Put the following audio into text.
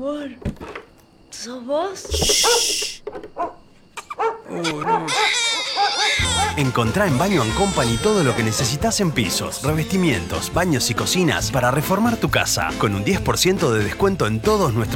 Amor, ¿sos vos? Shh. No. Encontrá en Baño & Company todo lo que necesitas en pisos, revestimientos, baños y cocinas para reformar tu casa, con un 10% de descuento en todos nuestros